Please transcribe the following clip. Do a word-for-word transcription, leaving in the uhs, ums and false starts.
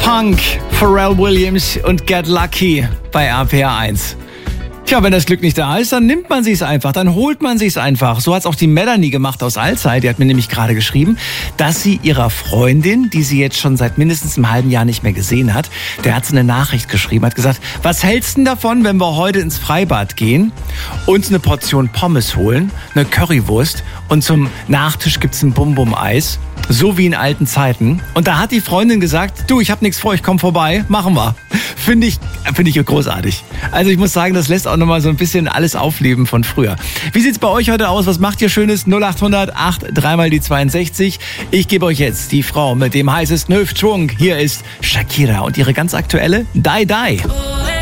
Punk, Pharrell Williams und Get Lucky bei R P R eins. Tja, wenn das Glück nicht da ist, dann nimmt man sich's einfach, dann holt man sich's einfach. So hat's auch die Melanie gemacht aus Alzey. Die hat mir nämlich gerade geschrieben, dass sie ihrer Freundin, die sie jetzt schon seit mindestens einem halben Jahr nicht mehr gesehen hat, der hat sie eine Nachricht geschrieben, hat gesagt, was hältst du denn davon, wenn wir heute ins Freibad gehen, uns eine Portion Pommes holen, eine Currywurst und zum Nachtisch gibt's ein Bum-Bum-Eis, so wie in alten Zeiten. Und da hat die Freundin gesagt, du, ich hab nichts vor, ich komm vorbei, machen wir. Finde ich, finde ich großartig. Also ich muss sagen, das lässt auch nochmal so ein bisschen alles aufleben von früher. Wie sieht's bei euch heute aus? Was macht ihr Schönes? null acht hundert acht dreimal die zweiundsechzig. Ich gebe euch jetzt die Frau mit dem heißesten Hüftschwung. Hier ist Shakira und ihre ganz aktuelle Die Die.